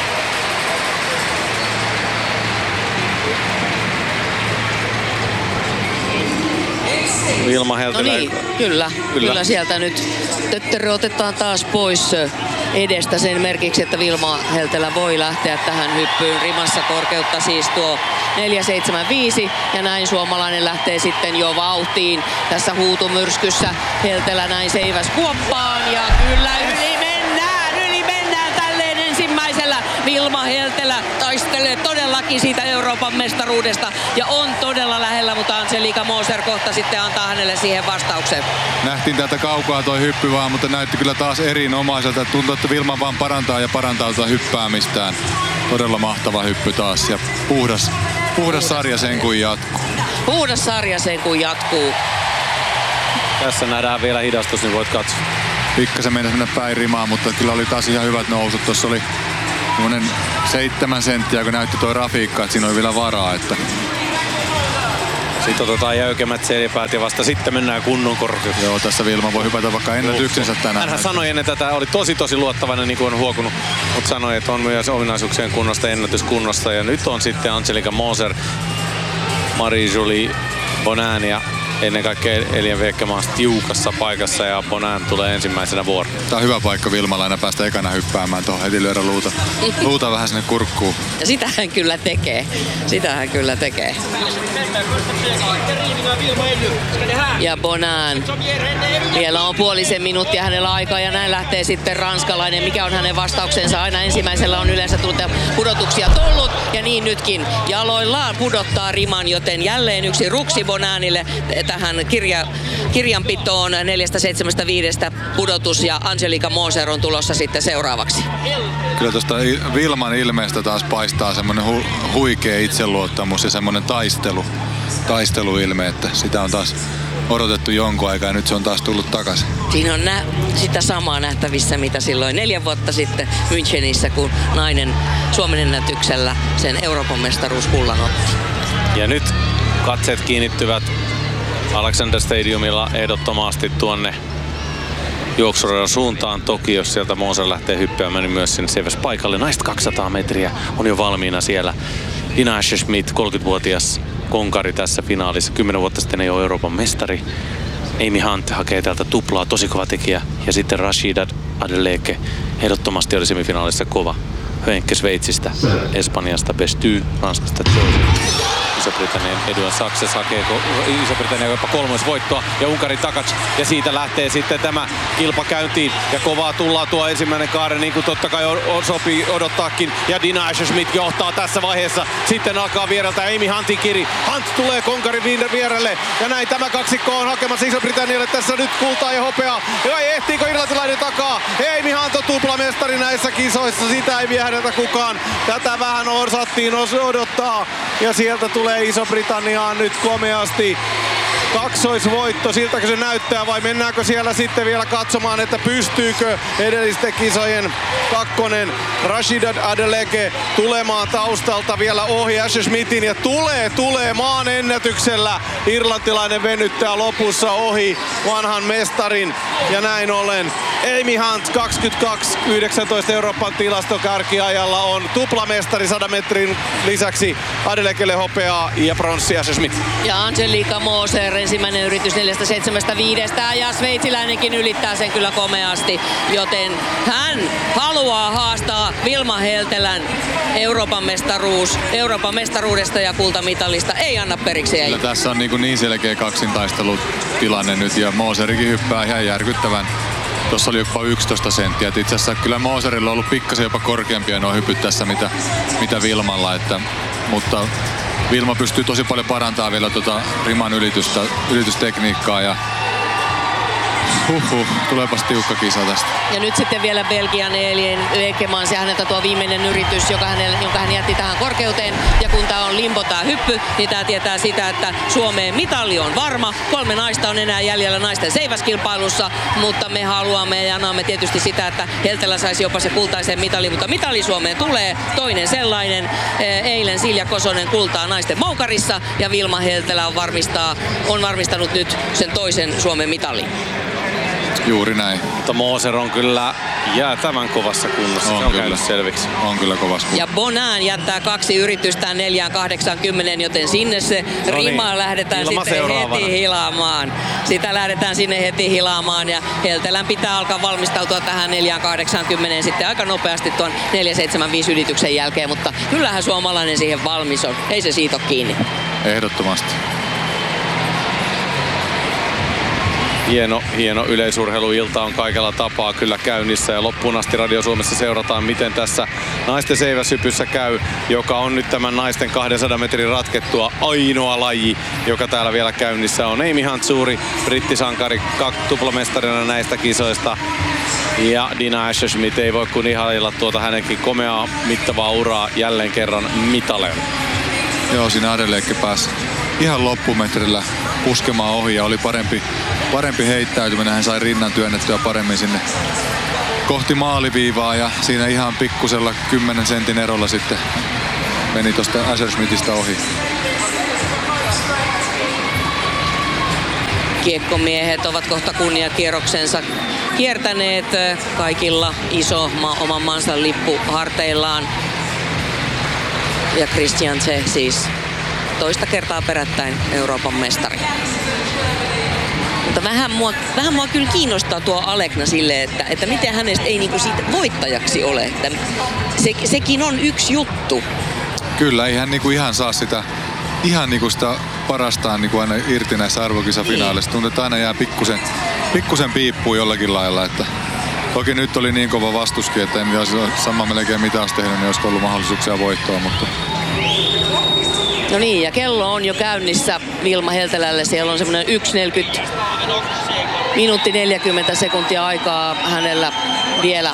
Speaker 2: Vilma Heltelä.
Speaker 3: No niin, kyllä, kyllä. Kyllä sieltä nyt tötterö otetaan taas pois edestä sen merkiksi, että Vilma Heltelä voi lähteä tähän hyppyyn. Rimassa korkeutta siis tuo neljä seitsemänkymmentäviisi ja näin suomalainen lähtee sitten jo vauhtiin tässä huutumyrskyssä. Heltelä näin seiväs kuoppaan ja kyllä yli mennään, yli mennään tälleen ensimmäisellä. Vilma Heltelä taistelee todellakin siitä Euroopan mestaruudesta ja on todella lähellä, mutta Angelika Moser kohta sitten antaa hänelle siihen vastauksen.
Speaker 1: Nähtiin täältä kaukaa toi hyppy vaan, mutta näytti kyllä taas erinomaiselta. Tuntuu, että Vilma vaan parantaa ja parantaa tuota hyppäämistään. Todella mahtava hyppy taas ja puhdas, puhdas sarja sen kuin jatkuu.
Speaker 3: Puhdas sarja sen kuin jatkuu.
Speaker 2: Tässä nähdään vielä hidastus, niin voit katsoa.
Speaker 1: Pikkasen mennä mennä päin rimaan, mutta kyllä oli taas ihan hyvät nousut. Tuossa oli semmonen seitsemän senttiä, kun näytti tuo Rafiikka, että siinä oli vielä varaa. Että
Speaker 2: sitten otetaan jäykemmät selipäät ja vasta sitten mennään kunnon korkeuteen.
Speaker 1: Joo, tässä Vilma voi hypätä vaikka ennätyksensä tänään.
Speaker 2: Hänhän sanoi ennen tätä, oli tosi tosi luottavainen, niin kuin on huokunut, mutta sanoi, että on myös ominaisuuksien kunnosta, ennätyskunnosta. Ja nyt on sitten Angelica Moser, Marie-Julie Bonin ja ennen kaikkea Elien Viekkemaas tiukassa paikassa ja Bonin tulee ensimmäisenä vuoroon.
Speaker 1: Tää on hyvä paikka Vilmalla aina päästä ekana hyppäämään tuohon, heti lyödä luuta, luuta vähän sinne kurkkuun.
Speaker 3: Ja sitä hän kyllä tekee. Sitä hän kyllä tekee. Ja Bonin. Vielä on puolisen minuuttia hänellä aikaa ja näin lähtee sitten ranskalainen. Mikä on hänen vastauksensa? Aina ensimmäisellä on yleensä tullut pudotuksia tullut ja niin nytkin jaloillaan pudottaa riman, joten jälleen yksi ruksi Boninille tähän kirja, kirjanpitoon neljästä seitsemästä viidestä pudotus ja Angelica Moser on tulossa sitten seuraavaksi.
Speaker 1: Kyllä tuosta Vilman ilmeestä taas paistaa semmoinen hu- huikea itseluottamus ja semmoinen taistelu, taisteluilme, että sitä on taas odotettu jonkun aikaa ja nyt se on taas tullut takaisin.
Speaker 3: Siinä on nä- sitä samaa nähtävissä, mitä silloin neljä vuotta sitten Münchenissä, kun nainen Suomen ennätyksellä sen Euroopan mestaruuskullan otti.
Speaker 2: Ja nyt katseet kiinnittyvät Alexander Stadiumilla ehdottomasti tuonne juoksuradan suuntaan. Toki jos sieltä Moser lähtee hyppäämään, niin myös sinne Seiväs-paikalle. Naiset kaksisataa metriä on jo valmiina siellä. Dina Asher-Smith, kolmekymmentävuotias konkari tässä finaalissa. Kymmenen vuotta sitten ei ole Euroopan mestari. Amy Hunt hakee täältä tuplaa, tosi kova tekijä. Ja sitten Rashida Adeleke ehdottomasti oli semifinaalissa kova. Hönkke Sveitsistä, Espanjasta Besty, Ranskasta Josie. Iso-Britannian Edouard Success hakee Iso-Britannian jopa kolmoisvoittoa ja Unkarin Takac. Ja siitä lähtee sitten tämä kilpa käyntiin. Ja kovaa tullaan tuo ensimmäinen kaari, niin kuin totta kai on, on sopii odottaakin. Ja Dina Asher-Smith johtaa tässä vaiheessa. Sitten alkaa viereltä Amy Huntin kiri. Hunt tulee konkarin vierelle. Ja näin tämä kaksikko on hakemassa Iso-Britannialle tässä nyt kultaa ja hopeaa. Ja ehtiikö irlantilainen takaa? Amy Hunt on tuplamestari näissä kisoissa. Sitä ei viehdetä kukaan. Tätä vähän osattiin odottaa. Ja sieltä tulee Iso-Britanniaan nyt komeasti kaksoisvoitto, siltäkö se näyttää vai mennäänkö siellä sitten vielä katsomaan, että pystyykö edellisten kisojen kakkonen Rashida Adeleke tulemaan taustalta vielä ohi Asher-Smithin ja tulee, tulee maan ennätyksellä. Irlantilainen venyttää lopussa ohi vanhan mestarin ja näin ollen Amy Hunt kaksikymmentäkaksi yhdeksäntoista Euroopan tilastokärkiajalla on tuplamestari sadan metrin lisäksi. Adelekelle hopeaa ja pronssi Asher-Smith.
Speaker 3: Ja Angelica Moser ensimmäinen yritys neljästä seitsemästä viidestä ja sveitsiläinenkin ylittää sen kyllä komeasti, joten hän haluaa haastaa Vilma Heltelän Euroopan mestaruus, Euroopan mestaruudesta ja kultamitalista. Ei anna periksi. Ei.
Speaker 1: Tässä on niin, niin selkeä kaksintaistelutilanne nyt ja Moserikin hyppää ihan järkyttävän. Tuossa oli jopa yksitoista senttiä. Itse asiassa kyllä Moserilla on ollut pikkasen jopa korkeampia nuo hypyt tässä mitä, mitä Vilmalla. Että, mutta Vilma pystyy tosi paljon parantamaan vielä tuota riman ylitystä, yritystekniikkaa ja huhhuh, tuleepas tiukka kisa tästä.
Speaker 3: Ja nyt sitten vielä Belgian Elien Viekkemaas ja häneltä tuo viimeinen yritys, joka hänelle, jonka hän jätti tähän korkeuteen. Ja kun tää on limbo tää hyppy, niin tää tietää sitä, että Suomeen mitali on varma. Kolme naista on enää jäljellä naisten seiväskilpailussa, mutta me haluamme ja annamme tietysti sitä, että Heltelä saisi jopa se kultaisen mitali, mutta mitali Suomeen tulee. Toinen sellainen. Eilen Silja Kosonen kultaa naisten moukarissa ja Vilma Heltelä on, varmistaa, on varmistanut nyt sen toisen Suomen mitalin.
Speaker 1: Juuri näin.
Speaker 2: Mutta Moser on kyllä jäätävän kovassa kunnossa.
Speaker 1: On
Speaker 2: se on
Speaker 1: kyllä.
Speaker 2: käynyt selviksi.
Speaker 1: On kyllä kovassa kunnossa.
Speaker 3: Ja Bonin jättää kaksi yritystään neljään kahdeksankymmentä, joten sinne se
Speaker 2: No
Speaker 3: rimaa
Speaker 2: niin,
Speaker 3: lähdetään
Speaker 2: Vilma
Speaker 3: sitten
Speaker 2: seuraavana.
Speaker 3: heti hilaamaan. Sitä lähdetään sinne heti hilaamaan ja Heltelän pitää alkaa valmistautua tähän neljään kahdeksankymmentä sitten aika nopeasti tuon neljä seitsemän viisi ylityksen jälkeen, mutta kyllähän suomalainen siihen valmis on. Ei se siitä ole kiinni.
Speaker 1: Ehdottomasti.
Speaker 2: Hieno, hieno yleisurheiluilta on kaikella tapaa kyllä käynnissä ja loppuun asti Radio Suomessa seurataan, miten tässä naisten seiväshypyssä käy, joka on nyt tämän naisten kahdensadan metrin ratkettua ainoa laji, joka täällä vielä käynnissä on. Amy Hunt, suuri brittisankari, tuplamestarina näistä kisoista. Ja Dina Asher-Smith ei voi kuin ihailla tuota hänenkin komeaa mittavaa uraa jälleen kerran mitaleen.
Speaker 1: Joo, siinä Adeleke pääsi ihan loppumetrillä puskemaan ohi ja oli parempi, parempi heittäytyminen. Hän sai rinnan työnnettyä paremmin sinne kohti maaliviivaa ja siinä ihan pikkusella kymmenen sentin erolla sitten meni tuosta Asher-Smithistä ohi.
Speaker 3: Kiekkomiehet ovat kohta kunniakierroksensa kiertäneet, kaikilla iso ma- oman maansa lippu harteillaan. Ja Christian se siis toista kertaa perättäin Euroopan mestari. Mutta vähän mua, vähän mua kyllä kiinnostaa tuo Alekna silleen, että, että miten hänestä ei niinku siitä voittajaksi ole. Että se, sekin on yksi juttu.
Speaker 1: Kyllä, ei hän niinku ihan saa sitä, ihan niinku sitä parastaan niinku aina irti näissä arvokisafinaaleissa. Tuntuu, että aina jää pikkusen, pikkusen piippuun jollakin lailla. Että toki nyt oli niin kova vastuskin, että en olisi sama melkein mitä olisi tehnyt, niin olisiko ollut mahdollisuuksia voittoa. Mutta...
Speaker 3: No niin, ja kello on jo käynnissä Vilma Heltelälle. Siellä on semmoinen yksi neljäkymmentä, minuutti neljäkymmentä sekuntia aikaa hänellä vielä,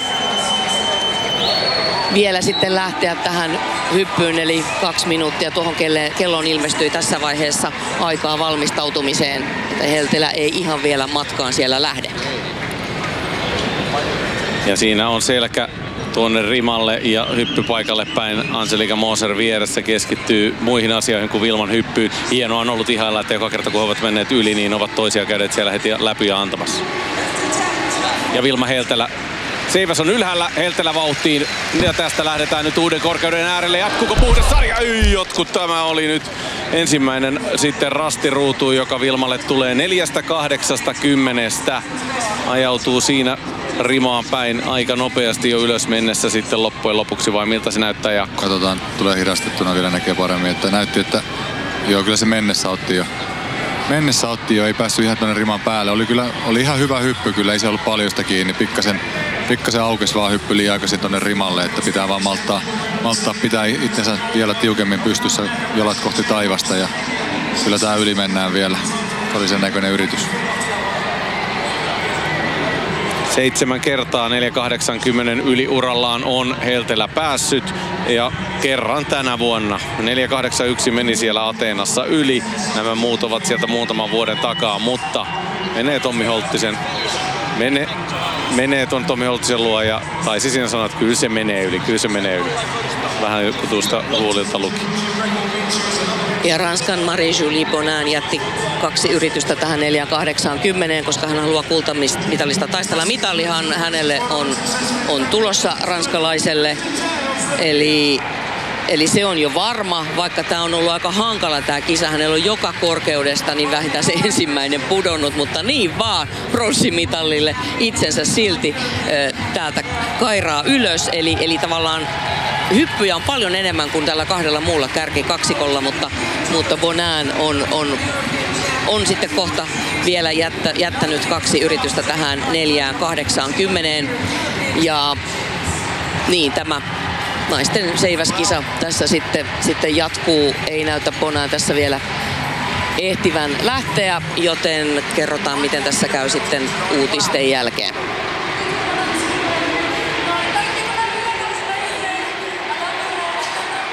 Speaker 3: vielä sitten lähteä tähän hyppyyn. Eli kaksi minuuttia tuohon kelloon ilmestyi tässä vaiheessa aikaa valmistautumiseen. Että Heltelä ei ihan vielä matkaan siellä lähde.
Speaker 2: Ja siinä on selkä tuonne rimalle ja hyppypaikalle päin. Angelika Moser vieressä keskittyy muihin asioihin kuin Vilman hyppyyn. Hienoa on ollut ihailla, että joka kerta kun ovat menneet yli, niin ovat toisia kädet siellä heti läpi ja antamassa. Ja Vilma Heltelä. Seiväs on ylhäällä, Heltelä vauhtiin. Ja tästä lähdetään nyt uuden korkeuden äärelle. Jatkuuko puhdas sarja? Ei, jotkut. Tämä oli nyt ensimmäinen sitten rastiruutu, joka Vilmalle tulee neljästä kahdeksasta kymmenestä. Ajautuu siinä rimaan päin aika nopeasti jo ylös mennessä sitten loppujen lopuksi, vai miltä se näyttää, Jaakko?
Speaker 1: Katsotaan, tulee hidastettuna vielä näkee paremmin, että näytti, että joo, kyllä se mennessä otti jo. Mennessä otti jo, ei päässyt ihan tuonne riman päälle. Oli kyllä, oli ihan hyvä hyppy kyllä, ei se ollut paljosta kiinni. Pikkasen, pikkasen aukesi vaan hyppy liian aikaisin tuonne rimalle, että pitää vaan malttaa, malttaa pitää itsensä vielä tiukemmin pystyssä jalat kohti taivasta ja kyllä tää yli mennään vielä. Se oli sen näköinen yritys.
Speaker 2: Seitsemän kertaa neljä kahdeksankymmentä yli urallaan on Heltelä päässyt ja kerran tänä vuonna. neljä kahdeksankymmentäyksi meni siellä Ateenassa yli. Nämä muut ovat sieltä muutaman vuoden takaa, mutta menee Tommi Holttisen, mene, menee ton Tommi Holttisen luo ja taisi siinä sanoa, että kyllä se menee yli, kyllä se menee yli. Vähän tuosta huulilta luki.
Speaker 3: Ja Ranskan Marie-Julie Bonin jätti kaksi yritystä tähän neljä kahdeksankymmentä, koska hän haluaa kultamitalista taistella. Mitalihan hänelle on, on tulossa ranskalaiselle. Eli, eli se on jo varma, vaikka tämä on ollut aika hankala tämä kisa. Hänellä on joka korkeudesta niin vähintään se ensimmäinen pudonnut, mutta niin vaan pronssimitalille itsensä silti äh, täältä kairaa ylös. Eli, eli tavallaan hyppyjä on paljon enemmän kuin tällä kahdella muulla kärkikaksikolla, mutta, mutta Bonin on, on, on sitten kohta vielä jättä, jättänyt kaksi yritystä tähän neljään kahdeksaankymmeneen. Ja niin tämä naisten seiväskisa tässä sitten, sitten jatkuu. Ei näytä Bonin tässä vielä ehtivän lähteä, joten kerrotaan miten tässä käy sitten uutisten jälkeen.